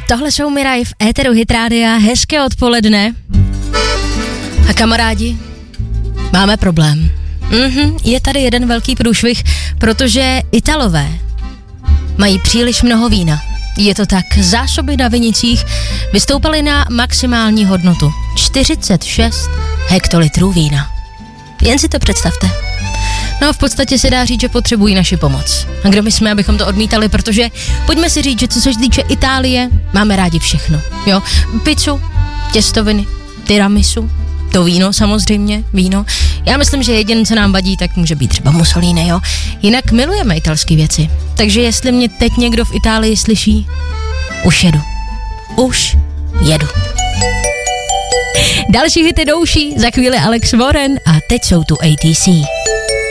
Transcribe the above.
tohle jsou Miraj v éteru Hit Rádia, hezké odpoledne. A kamarádi, máme problém. Je tady jeden velký průšvih, protože Italové mají příliš mnoho vína. Je to tak, zásoby na vinicích vystoupaly na maximální hodnotu 46 hektolitrů vína. Jen si to představte. No v podstatě se dá říct, že potřebují naši pomoc. A kdo my jsme, abychom to odmítali, protože pojďme si říct, že co se týče Itálie, máme rádi všechno. Jo, pizzu, těstoviny, tiramisu, to víno samozřejmě, víno. Já myslím, že jediné, co nám vadí, tak může být třeba Mussolini, jo. Jinak milujeme italské věci. Takže jestli mě teď někdo v Itálii slyší, už jedu. Další hity douší, za chvíli Alex Warren a teď jsou tu ATC.